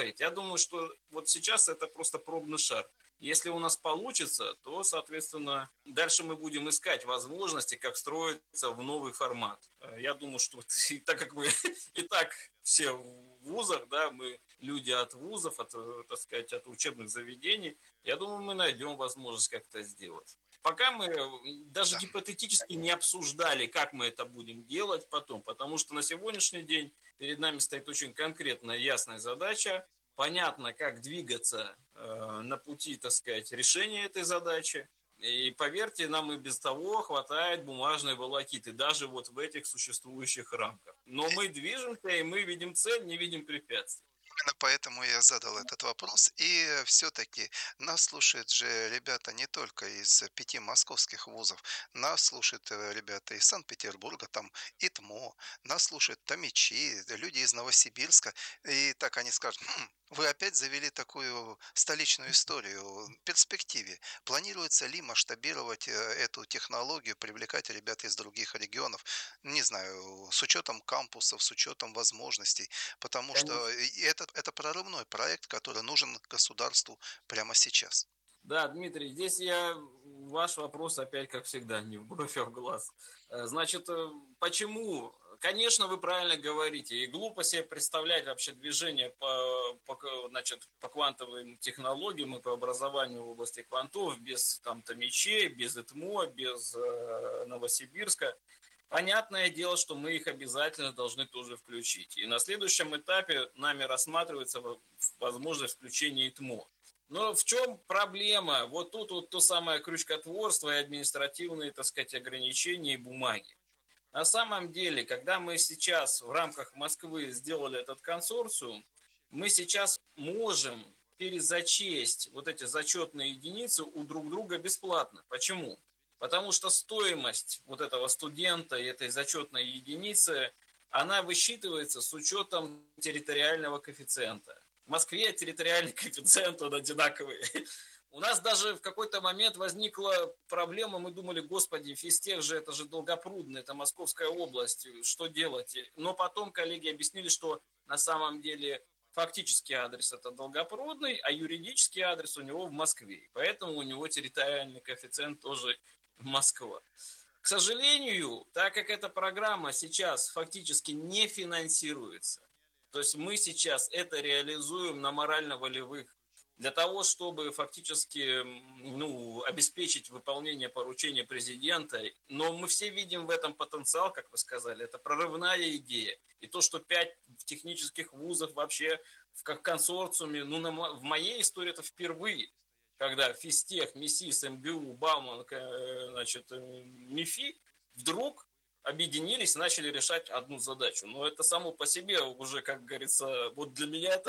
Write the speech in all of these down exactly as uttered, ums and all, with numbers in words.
говорить. Я думаю, что вот сейчас это просто пробный шаг. Если у нас получится, то, соответственно, дальше мы будем искать возможности, как строиться в новый формат. Э, Я думаю, что вот и так как мы и так все в вузах, да, мы люди от вузов, от, э, так сказать, от учебных заведений, я думаю, мы найдем возможность как это сделать. Пока мы э, даже Да. гипотетически не обсуждали, как мы это будем делать потом, потому что на сегодняшний день перед нами стоит очень конкретная, ясная задача. Понятно, как двигаться э, на пути, так сказать, решения этой задачи. И поверьте, нам и без того хватает бумажной волокиты, даже вот в этих существующих рамках. Но мы движемся, и мы видим цель, не видим препятствий. Именно поэтому я задал этот вопрос. И все-таки нас слушают же ребята не только из пяти московских вузов, нас слушают э, ребята из Санкт-Петербурга, там ИТМО, нас слушают томичи, люди из Новосибирска. И так они скажут: «Хм, вы опять завели такую столичную историю. В перспективе планируется ли масштабировать э, эту технологию, привлекать ребят из других регионов, не знаю, с учетом кампусов, с учетом возможностей, потому что и это, это прорывной проект, который нужен государству прямо сейчас». Да, Дмитрий, здесь я ваш вопрос опять, как всегда, не в бровь, а в глаз. Э, Значит, э, почему? Конечно, вы правильно говорите. И глупо себе представлять вообще движение по, по, к- значит, по квантовым технологиям и по образованию в области квантов без там, Томичей, без ИТМО, без э, Новосибирска. Понятное дело, что мы их обязательно должны тоже включить. И на следующем этапе нами рассматривается во- возможность включения ИТМО. Но в чем проблема? Вот тут вот то самое крючкотворство и административные, так сказать, ограничения и бумаги. На самом деле, когда мы сейчас в рамках Москвы сделали этот консорциум, мы сейчас можем перезачесть вот эти зачетные единицы у друг друга бесплатно. Почему? Потому что стоимость вот этого студента и этой зачетной единицы, она высчитывается с учетом территориального коэффициента. В Москве территориальный коэффициент он одинаковый. У нас даже в какой-то момент возникла проблема, мы думали: господи, физтех же, это же Долгопрудно, это Московская область, что делать? Но потом коллеги объяснили, что на самом деле фактический адрес это Долгопрудный, а юридический адрес у него в Москве. Поэтому у него территориальный коэффициент тоже Москва. К сожалению, так как эта программа сейчас фактически не финансируется, то есть мы сейчас это реализуем на морально-волевых для того, чтобы фактически ну, обеспечить выполнение поручения президента. Но мы все видим в этом потенциал, как вы сказали, это прорывная идея. И то, что пять технических вузов вообще в как консорциуме, ну, на, в моей истории это впервые, когда физтех, МИСИС, МГУ, Бауман, э, значит, э, МИФИ вдруг объединились, начали решать одну задачу. Но это само по себе уже, как говорится, вот для меня это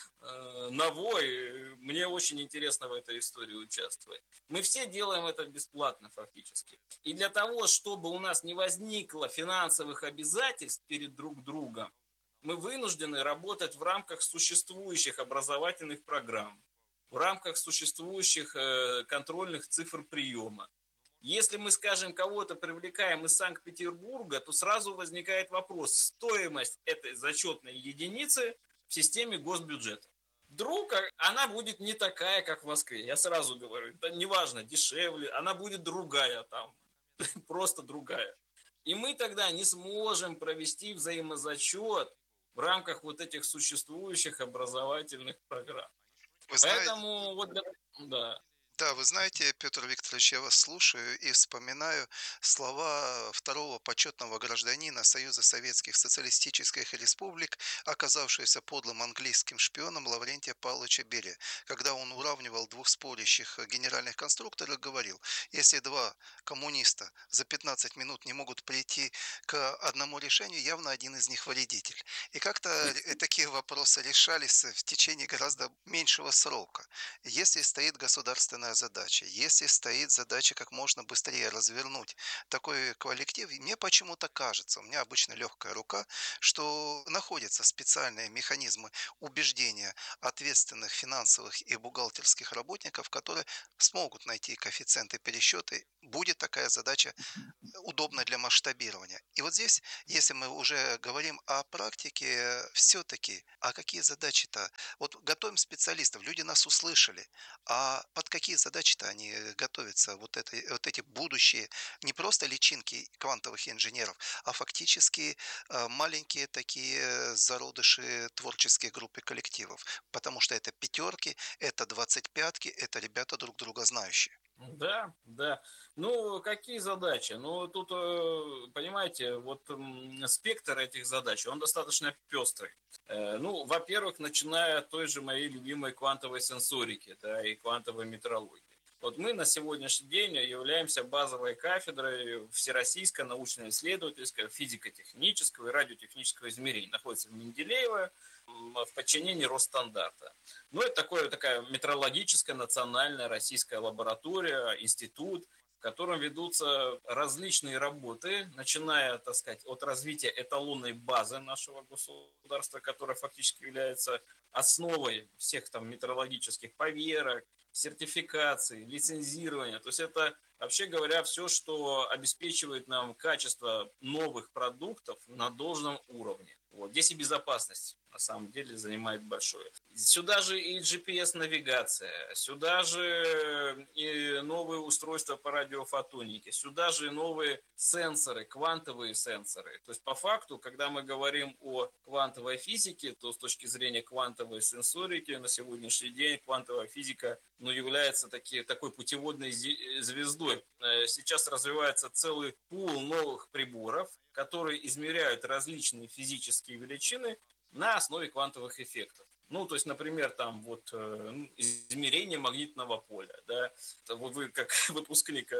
э, ново, и мне очень интересно в этой истории участвовать. Мы все делаем это бесплатно фактически. И для того, чтобы у нас не возникло финансовых обязательств перед друг другом, мы вынуждены работать в рамках существующих образовательных программ, в рамках существующих э, контрольных цифр приема. Если мы, скажем, кого-то привлекаем из Санкт-Петербурга, то сразу возникает вопрос: стоимость этой зачетной единицы в системе госбюджета. Вдруг она будет не такая, как в Москве. Я сразу говорю, это неважно, дешевле, она будет другая там, просто другая. И мы тогда не сможем провести взаимозачет в рамках вот этих существующих образовательных программ. Вы знаете, Поэтому вот для... Да. Да, вы знаете, Петр Викторович, я вас слушаю и вспоминаю слова второго почетного гражданина Союза Советских Социалистических Республик, оказавшегося подлым английским шпионом Лаврентия Павловича Берия, когда он уравнивал двух спорящих генеральных конструкторов, говорил: если два коммуниста за пятнадцать минут не могут прийти к одному решению, явно один из них вредитель. И как-то э, такие вопросы решались в течение гораздо меньшего срока. Если стоит государственная главная задача. Если стоит задача как можно быстрее развернуть такой коллектив, и мне почему-то кажется, у меня обычно легкая рука, что находятся специальные механизмы убеждения ответственных финансовых и бухгалтерских работников, которые смогут найти коэффициенты пересчета. Будет такая задача удобно для масштабирования. И вот здесь, если мы уже говорим о практике, все-таки, а какие задачи-то? Вот готовим специалистов, люди нас услышали, а под какие задачи-то они готовятся, вот, это, вот эти будущие, не просто личинки квантовых инженеров, а фактически э, маленькие такие зародыши творческих групп и коллективов, потому что это пятерки, это двадцать пятки, это ребята друг друга знающие. Да, да. Ну, какие задачи? Ну, тут, э, понимаете, вот м, спектр этих задач, он достаточно пестрый. Э, Ну, во-первых, начиная от той же моей любимой квантовой сенсорики, да, и квантовой метрологии. Вот мы на сегодняшний день являемся базовой кафедрой Всероссийского научно-исследовательского, физико-технического и радиотехнического измерения. Находится в Менделеево, м, в подчинении Росстандарта. Ну, это такое, такая метрологическая национальная российская лаборатория, институт, в котором ведутся различные работы, начиная, так сказать, от развития эталонной базы нашего государства, которая фактически является основой всех там метрологических поверок, сертификаций, лицензирования. То есть это, вообще говоря, все, что обеспечивает нам качество новых продуктов на должном уровне. Вот. Здесь и безопасность на самом деле занимает большое. Сюда же и джи пи эс-навигация, сюда же и новые устройства по радиофотонике, сюда же и новые сенсоры, квантовые сенсоры. То есть по факту, когда мы говорим о квантовой физике, то с точки зрения квантовой сенсорики на сегодняшний день квантовая физика, ну, является таки, такой путеводной звездой. Сейчас развивается целый пул новых приборов, которые измеряют различные физические величины на основе квантовых эффектов. Ну, то есть, например, там вот э, измерение магнитного поля, да, вот вы как выпускник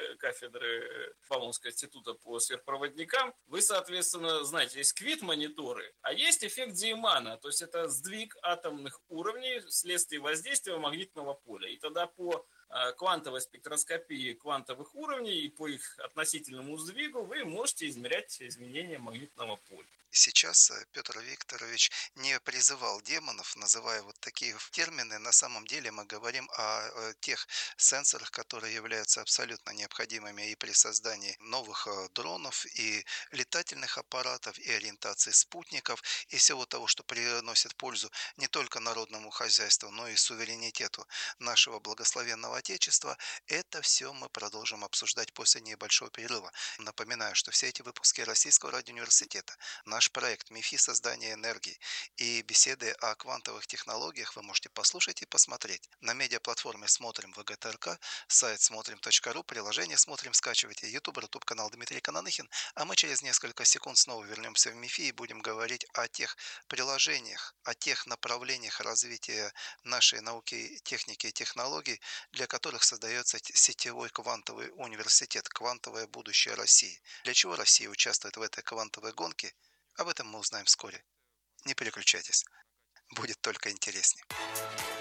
кафедры Павловского института по сверхпроводникам, вы, соответственно, знаете, есть квит-мониторы, а есть эффект Зеймана, то есть это сдвиг атомных уровней вследствие воздействия магнитного поля. И тогда по квантовой спектроскопии квантовых уровней и по их относительному сдвигу вы можете измерять изменения магнитного поля. Сейчас э, Петр Викторович не призывал демонов, называя вот такие термины. На самом деле мы говорим о э, тех сенсорах, которые являются абсолютно необходимыми и при создании новых э, дронов, и летательных аппаратов, и ориентации спутников, и всего того, что приносит пользу не только народному хозяйству, но и суверенитету нашего благословенного Отечества. Это все мы продолжим обсуждать после небольшого перерыва. Напоминаю, что все эти выпуски Российского радиоуниверситета, наш проект «МИФИ. Создание энергии» и беседы о квантовых технологиях вы можете послушать и посмотреть на медиаплатформе «Смотрим вэ гэ тэ эр ка», сайт смотрим точка ру, приложение «Смотрим», скачивайте YouTube, YouTube канал Дмитрий Кананыхин, а мы через несколько секунд снова вернемся в МИФИ и будем говорить о тех приложениях, о тех направлениях развития нашей науки, техники и технологий, для которых создается сетевой квантовый университет, квантовое будущее России. Для чего Россия участвует в этой квантовой гонке? Об этом мы узнаем вскоре. Не переключайтесь, будет только интереснее.